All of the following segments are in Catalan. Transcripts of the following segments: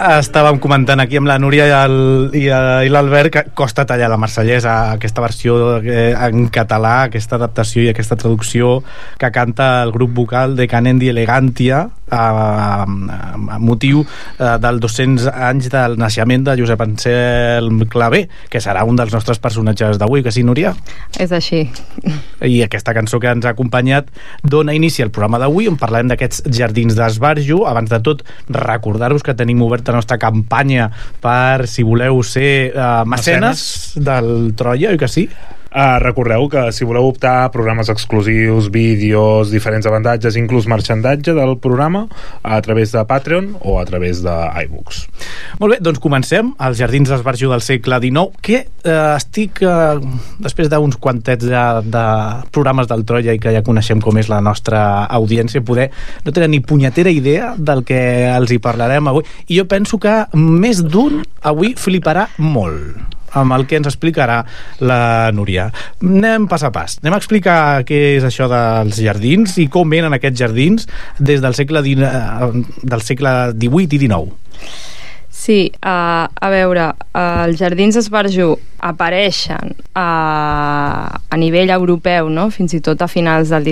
estàvem comentant aquí amb la Núria i l'Albert que costa tallar la Marsellesa, aquesta versió en català, aquesta adaptació i aquesta traducció que canta el grup vocal de Canendi Elegantia a motiu dels 200 anys del naixement de Josep Anselm Clavé, que serà un dels nostres personatges d'avui, que sí, Núria? És així. I aquesta cançó que ens ha acompanyat dona inici al programa d'avui, on parlem d'aquests jardins d'Esbarjo. Abans de tot, recordar-vos que tenim oberta la nostra campanya per si voleu ser mecenes del Troia, oi que sí? Recordeu que si voleu optar a programes exclusius, vídeos, diferents avantatges, inclús marxandatge del programa, a través de Patreon o a través d'iBooks. Molt bé, doncs comencem. Els jardins d'Esbarjo del segle XIX, que després d'uns quantets de programes del Troia i que ja coneixem com és la nostra audiència, poder no tenir ni punyetera idea del que els hi parlarem avui. I jo penso que més d'un avui fliparà molt amb el que ens explicarà la Núria. Anem pas a pas. Anem a explicar què és això dels jardins i com venen aquests jardins des del segle XVIII i XIX. Sí, a veure, els jardins d'Esbarjo apareixen a nivell europeu, no? Fins i tot a finals del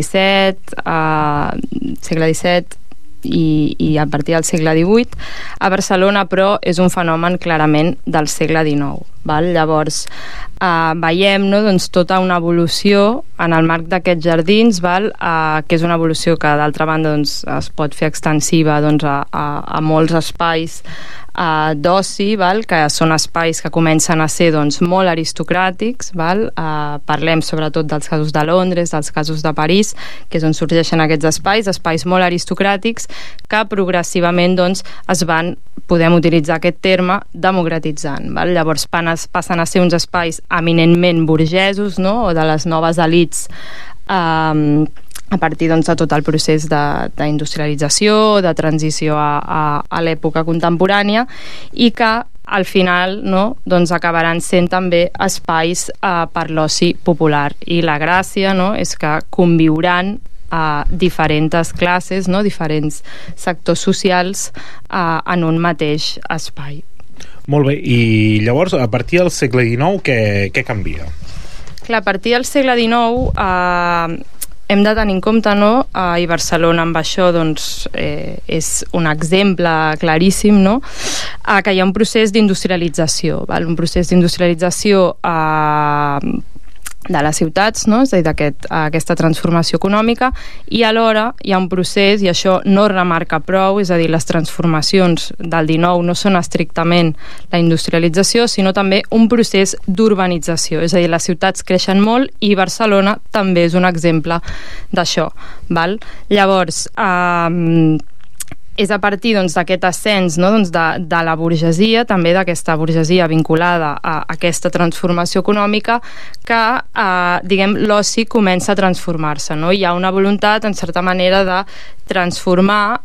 segle XVII, i a partir del segle XVIII. A Barcelona, però, és un fenomen clarament del segle XIX. Val? Llavors, veiem, no, doncs, tota una evolució en el marc d'aquests jardins, que és una evolució que, d'altra banda, doncs, es pot fer extensiva, doncs, a molts espais d'oci, que són espais que comencen a ser, doncs, molt aristocràtics. Parlem sobretot dels casos de Londres, dels casos de París, que és on sorgeixen aquests espais molt aristocràtics que progressivament, doncs, es van, podem utilitzar aquest terme, democratitzant. Llavors passen a ser uns espais eminentment burgesos, no? O de les noves elits, a partir, doncs, de tot el procés d'industrialització, de transició a l'època contemporània, i que al final, no, doncs, acabaran sent també espais per l'oci popular. I la gràcia, no, és que conviuran diferents classes, no, diferents sectors socials en un mateix espai. Molt bé, i llavors a partir del segle XIX què canvia? Clar, a partir del segle XIX hem de tenir en compte, no? I Barcelona amb això, doncs, és un exemple claríssim, no? Que hi ha un procés d'industrialització, un procés d'industrialització de les ciutats, no? És a dir, aquesta transformació econòmica, i alhora hi ha un procés, i això no remarca prou, és a dir, les transformacions del XIX no són estrictament la industrialització, sinó també un procés d'urbanització, és a dir, les ciutats creixen molt i Barcelona també és un exemple d'això. Llavors, és a partir, doncs, d'aquest ascens, no, doncs, de la burgesia, també d'aquesta burgesia vinculada a aquesta transformació econòmica, que diguem, l'oci comença a transformar-se, no? Hi ha una voluntat, en certa manera, de transformar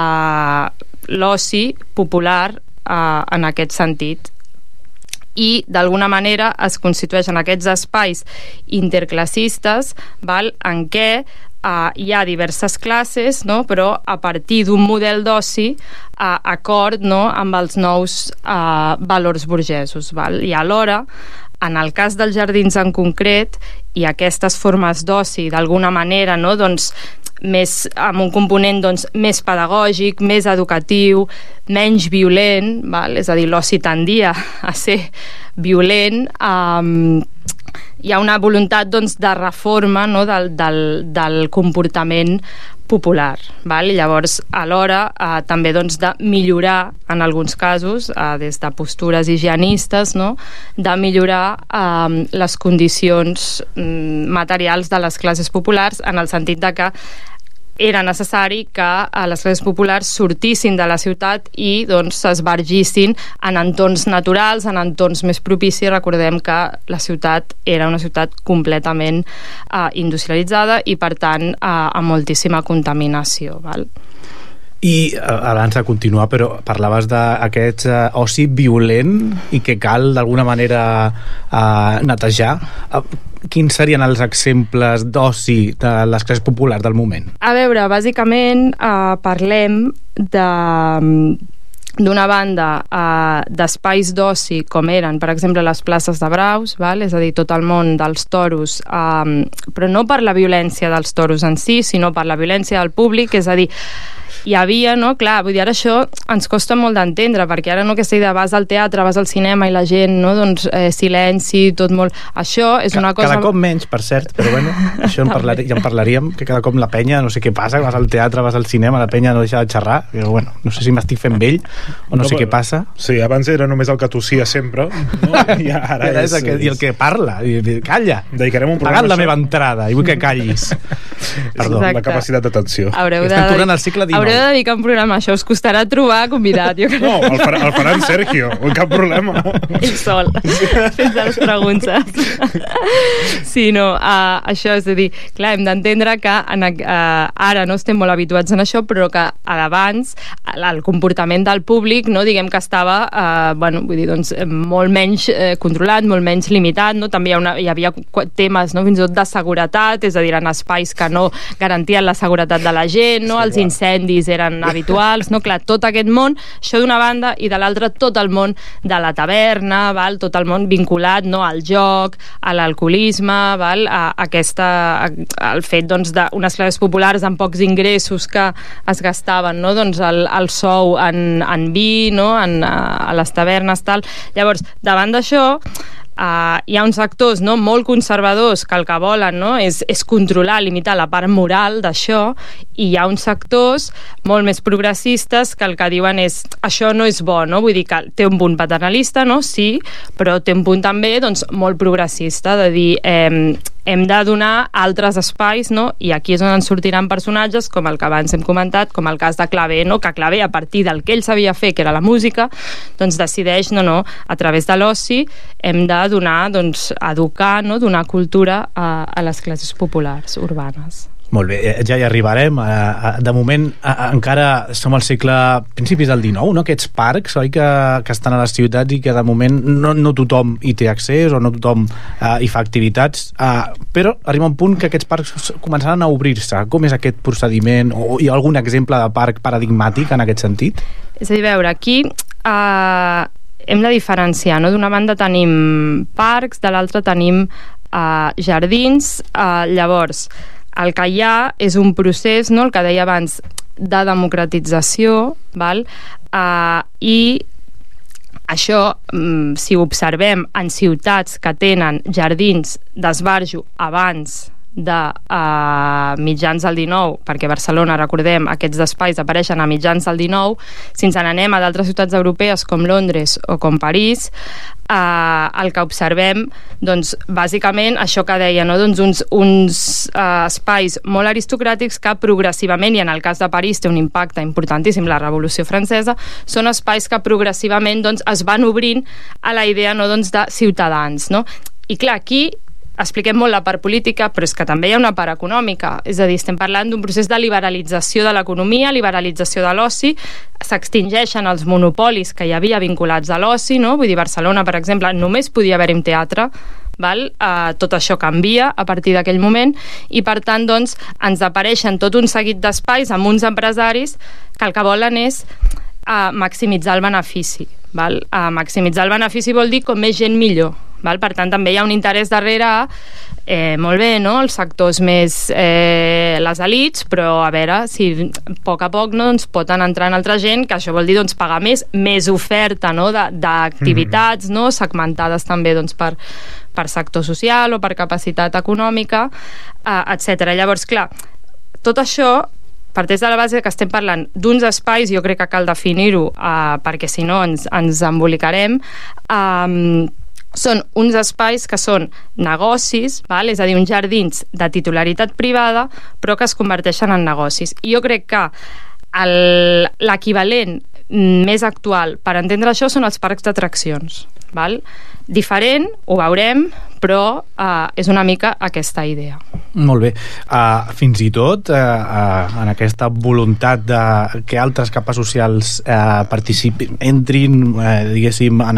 l'oci popular en aquest sentit, i d'alguna manera es constitueixen aquests espais interclassistes, en què hi ha diverses classes, no? Però a partir d'un model d'oci acord, no, amb els nous valors burgesos. I alhora, en el cas dels jardins en concret, i aquestes formes d'oci d'alguna manera, no, doncs, amb un component, doncs, més pedagògic, més educatiu, menys violent, és a dir, l'oci tendia a ser violent, hi ha una voluntat, doncs, de reforma, no, del comportament popular. I llavors, alhora, també, doncs, de millorar, en alguns casos, des de postures higienistes, no, de millorar les condicions materials de les classes populars, en el sentit de que era necessari que les classes populars sortissin de la ciutat i, doncs, s'esbargissin en entorns naturals, en entorns més propicis. Recordem que la ciutat era una ciutat completament industrialitzada i, per tant, amb moltíssima contaminació. I abans de continuar, però parlaves d'aquest oci violent i que cal d'alguna manera netejar. Quins serien els exemples d'oci de les classes populars del moment? A veure, bàsicament parlem d'una banda d'espais d'oci com eren, per exemple, les places de braus, val? És a dir, tot el món dels toros, però no per la violència dels toros en si, sinó per la violència del públic, és a dir, hi havia, no? Clar, vull dir, ara això ens costa molt d'entendre, perquè ara no, aquesta idea, vas al teatre, vas al cinema i la gent, no? Doncs silenci, tot molt... Això és una cosa... Cada cop menys, per cert, però bueno, això ja en parlaríem, que cada cop la penya, no sé què passa, vas al teatre, vas al cinema, la penya no deixa de xerrar, però bueno, no sé si m'estic fent vell o no sé què passa. Sí, abans era només el que tossia sempre, no? I ara és el que parla, i calla, dedicarem un programa paga't la meva entrada i vull que callis. Perdó. La capacitat d'atenció. Estem tornant al segle XIX. Haureu de dedicar un programa a això, us costarà trobar convidat, jo crec. No, el farà en Sergio, cap problema. Ell sol, fent les preguntes. Sí, no, això és a dir, clar, hem d'entendre que ara no estem molt habituats en això, però que abans el comportament del públic, no, diguem que estava bueno, vull dir, doncs, molt menys controlat, molt menys limitat, no? També hi havia temes, no, fins i tot de seguretat, és a dir, en espais que no garantien la seguretat de la gent, no? Els incendis eren habituals, no? Clar, tot aquest món, això d'una banda, i de l'altra tot el món de la taverna, val? Tot el món vinculat, no, al joc, a l'alcoholisme, val? El fet, doncs, d'unes classes populars amb pocs ingressos que es gastaven, no? Doncs el sou en vi, no? A les tavernes, tal. Llavors, davant d'això, hi ha uns actors, no, molt conservadors que el que volen, no, és controlar, limitar la part moral d'això, i hi ha uns actors molt més progressistes que el que diuen és això no és bo, no? Vull dir que té un punt paternalista, no? Sí, però té un punt també, doncs, molt progressista, de dir hem de donar altres espais, no? I aquí és on ens sortiran personatges com el que abans hem comentat, com el cas de Clavé, no? Que Clavé, a partir del que ell sabia fer, que era la música, doncs decideix, no, a través de l'oci hem de donar, doncs, educar, no? Donar cultura a les classes populars urbanes. Molt bé, ja hi arribarem. De moment encara som al principis del XIX, no? Aquests parcs, oi, que estan a les ciutats i que de moment no tothom hi té accés o no tothom hi fa activitats, però arriba un punt que aquests parcs començaran a obrir-se. Com és aquest procediment? O hi ha algun exemple de parc paradigmàtic en aquest sentit? És a dir, veure, aquí hem de diferenciar, no? D'una banda tenim parcs, de l'altra tenim jardins. Llavors, el que hi ha és un procés, no, el que deia abans, de democratització, val? I això, si ho observem en ciutats que tenen jardins d'esbarjo abans de mitjans del 19, perquè a Barcelona, recordem, aquests espais apareixen a mitjans del 19, si ens n'anem a d'altres ciutats europees com Londres o com París, el que observem, doncs, bàsicament, això que deia, no? Doncs uns espais molt aristocràtics que progressivament, i en el cas de París té un impacte importantíssim, la Revolució Francesa, són espais que progressivament, doncs, es van obrint a la idea, no, doncs, de ciutadans, no? I clar, aquí expliquem molt la part política, però és que també hi ha una part econòmica, és a dir, estem parlant d'un procés de liberalització de l'economia, liberalització de l'oci, s'extingeixen els monopolis que hi havia vinculats a l'oci, no? Vull dir, Barcelona, per exemple, només podia haver-hi un teatre, val? Tot això canvia a partir d'aquell moment, i per tant, doncs, ens apareixen tot un seguit d'espais amb uns empresaris que el que volen és maximitzar el benefici, val? Maximitzar el benefici vol dir com més gent millor, val? Per tant, també hi ha un interès darrere molt bé, no? Els sectors més les elits, però a veure si a poc no, doncs, pot anar entrant altra gent, que això vol dir, doncs, pagar més oferta, no? D'activitats, no? Segmentades també, doncs, per sector social o per capacitat econòmica, etc. Llavors, clar, tot això parteix de la base que estem parlant d'uns espais, jo crec que cal definir-ho, perquè si no ens embolicarem, són uns espais que són negocis, val? És a dir, uns jardins de titularitat privada, però que es converteixen en negocis. I jo crec que l'equivalent més actual per entendre això són els parcs d'atraccions, val? Diferent, ho veurem, però és una mica aquesta idea. Molt bé. Fins i tot en aquesta voluntat de que altres capes socials participin, entrin, diguéssim, en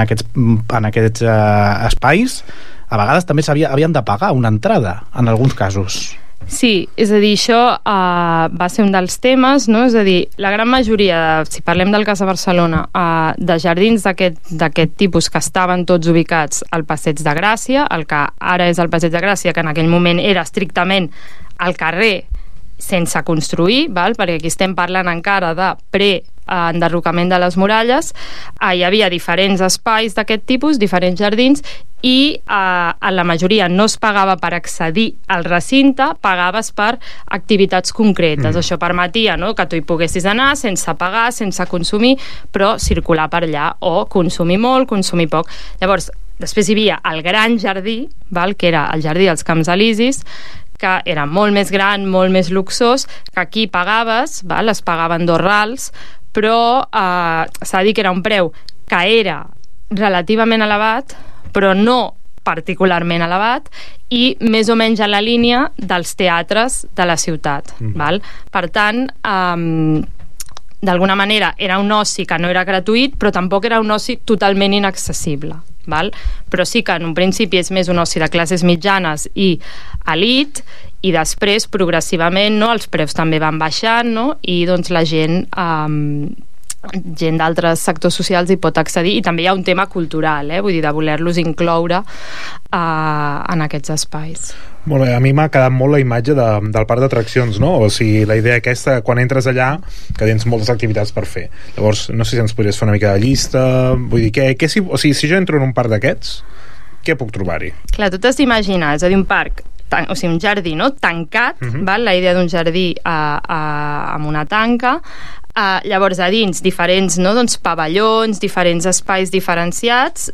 aquests espais, a vegades també havien de pagar una entrada, en alguns casos. Sí, és a dir, això va ser un dels temes, no? És a dir, la gran majoria, si parlem del cas de Barcelona, de jardins d'aquest tipus que estaven tots ubicats al Passeig de Gràcia, el que ara és el Passeig de Gràcia, que en aquell moment era estrictament al carrer sense construir, perquè aquí estem parlant encara de enderrocament de les muralles, hi havia diferents espais d'aquest tipus, diferents jardins, i en la majoria no es pagava per accedir al recinte, pagaves per activitats concretes. Això permetia, no?, que tu hi poguessis anar sense pagar, sense consumir, però circular per allà, o consumir molt, consumir poc. Llavors, després hi havia el gran jardí, que era el jardí dels Camps Elisis, que era molt més gran, molt més luxós, que aquí pagaves, es pagaven 2 rals, però s'ha de dir que era un preu que era relativament elevat, però no particularment elevat, i més o menys a la línia dels teatres de la ciutat. Per tant, d'alguna manera era un oci que no era gratuït, però tampoc era un oci totalment inaccessible. Però sí que en un principi és més un oci de classes mitjanes i elit, i després progressivament els preus també van baixant, i doncs la gent d'altres sectors socials hi pot accedir, i també hi ha un tema cultural, vull dir, de voler-los incloure en aquests espais. Molt bé, a mi m'ha quedat molt la imatge del parc d'atraccions, no? O sigui, la idea aquesta, quan entres allà, que tens moltes activitats per fer. Llavors, no sé si ens podries fer una mica de llista, vull dir, si jo entro en un parc d'aquests, què puc trobar-hi? Clar, tu t'has d'imaginar, és a dir, un parc, o sigui, un jardí, tancat, la idea d'un jardí amb una tanca, llavors a dins diferents pavellons, diferents espais diferenciats,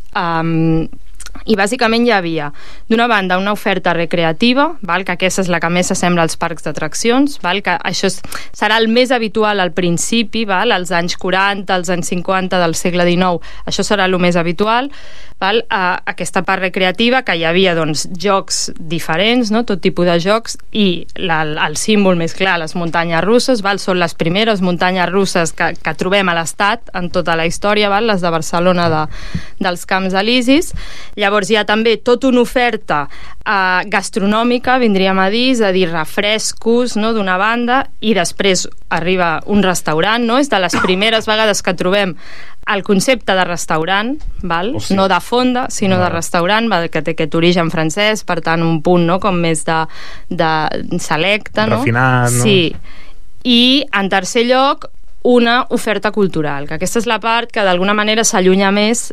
i bàsicament hi havia d'una banda una oferta recreativa, que aquesta és la que més s'assembla als parcs d'atraccions, que això serà el més habitual al principi, als anys 40, als anys 50 del segle XIX, això serà el més habitual, aquesta part recreativa, que hi havia jocs diferents, tot tipus de jocs, i el símbol més clar, les muntanyes russes, són les primeres muntanyes russes que trobem a l'estat en tota la història, les de Barcelona dels Camps Elisis. Llavors hi ha també tota una oferta gastronòmica, vindríem a dir, és a dir, refrescos d'una banda, i després arriba un restaurant, és de les primeres vegades que trobem el concepte de restaurant, no de fonda, sinó de restaurant, que té aquest origen francès, per tant un punt com més de selecte, refinat, no? Sí. I en tercer lloc, una oferta cultural, que aquesta és la part que d'alguna manera s'allunya més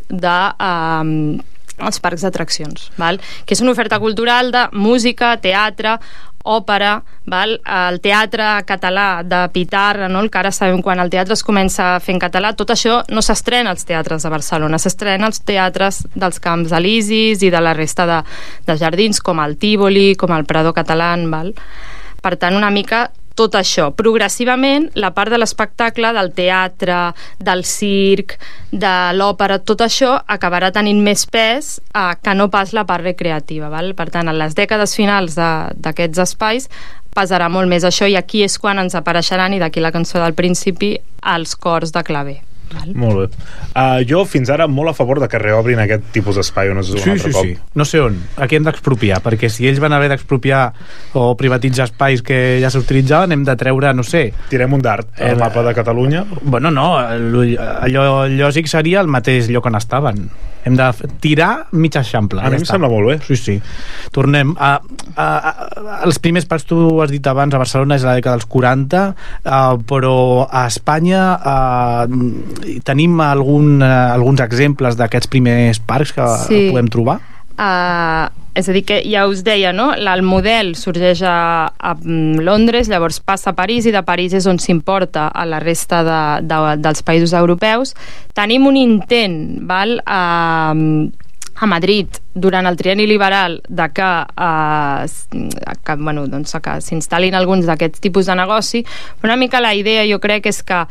els parcs d'atraccions, que és una oferta cultural de música, teatre, òpera, el teatre català de Pitarra, que ara sabem quan el teatre es comença a fer en català, tot això no s'estrena als teatres de Barcelona, s'estrena als teatres dels Camps Elisis i de la resta de jardins, com el Tívoli, com el Prado Català. Per tant, una mica tot això. Progressivament, la part de l'espectacle, del teatre, del circ, de l'òpera, tot això acabarà tenint més pes que no pas la part recreativa. Per tant, en les dècades finals d'aquests espais pesarà molt més això, i aquí és quan ens apareixeran, i d'aquí la cançó del principi, els cors de claver. Molt bé. Jo fins ara molt a favor de que reobrin aquest tipus d'espai on es un altre cop. Sí. No sé on. Aquí hem d'expropiar, perquè si ells van haver d'expropiar o privatitzar espais que ja s'utilitzaven, hem de treure, no sé... Tirem un dart al mapa de Catalunya. Bueno, no. Allò lògic seria el mateix lloc on estaven. Hem de tirar mig eixample. A mi em sembla molt bé. Sí. Tornem. Els primers parcs, tu ho has dit abans, a Barcelona és la dècada dels 40, però a Espanya tenim alguns exemples d'aquests primers parcs que podem trobar? És a dir, que ja us deia, no? El model sorgeix a Londres, llavors passa a París, i de París és on s'importa a la resta dels països europeus. Tenim un intent, a Madrid, durant el trienni liberal, de que s'instal·lin alguns d'aquests tipus de negoci. Una mica la idea, jo crec, és que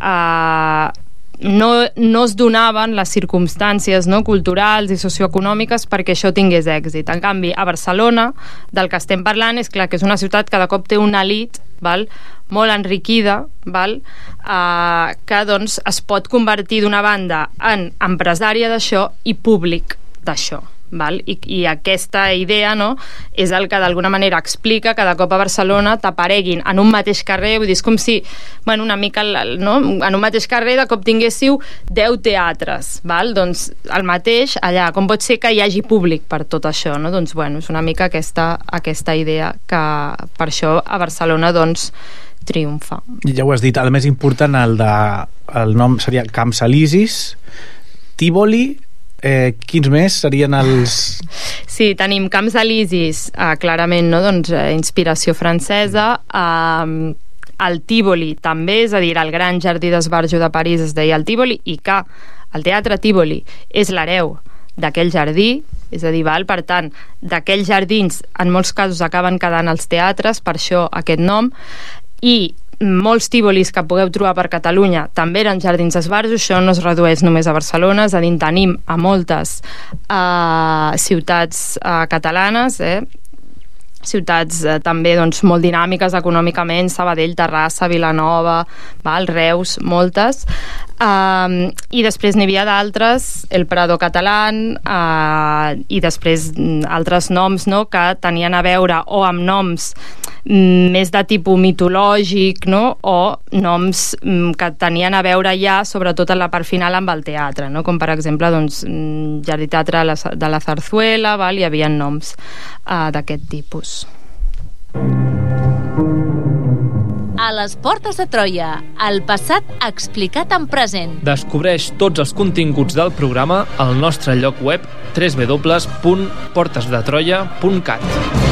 no es donaven les circumstàncies culturals i socioeconòmiques perquè això tingués èxit. En canvi, a Barcelona, del que estem parlant, és clar que és una ciutat que de cop té una elit molt enriquida, que es pot convertir d'una banda en empresària d'això i públic d'això. val? I aquesta idea, no?, és el que d'alguna manera explica que de cop a Barcelona t'apareguin en un mateix carrer, vull dir, és com si, bueno, una mica, no?, en un mateix carrer de cop tinguéssiu 10 teatres, val? Doncs el mateix allà, com pot ser que hi hagi públic per tot això, no? Doncs bueno, és una mica aquesta idea que per això a Barcelona doncs triomfa. Ja ho has dit, el més important, el nom seria Camps Elisis, Tívoli, quins més serien els... Sí, tenim Camps Elisis, clarament, no? Doncs inspiració francesa, el Tívoli també, és a dir, el gran jardí d'esbarjo de París es deia el Tívoli, i que el Teatre Tívoli és l'hereu d'aquell jardí, és a dir, per tant, d'aquells jardins en molts casos acaben quedant els teatres, per això aquest nom, i molts tívolis que pugueu trobar per Catalunya també eren jardins d'esbarjo. Això no es redueix només a Barcelona, és a dir, tenim a moltes ciutats catalanes, ciutats també doncs, molt dinàmiques econòmicament, Sabadell, Terrassa, Vilanova, Reus, moltes, i després n'hi havia d'altres, el Prado Catalán, i després altres noms, no?, que tenien a veure o amb noms més de tipus mitològic, no?, o noms que tenien a veure ja, sobretot en la part final, amb el teatre, no?, com per exemple doncs, Jardí Teatre de la Zarzuela, hi havia noms d'aquest tipus. A les portes de Troia, el passat explicat en present. Descobreix tots els continguts del programa al nostre lloc web www.portesdetroia.cat.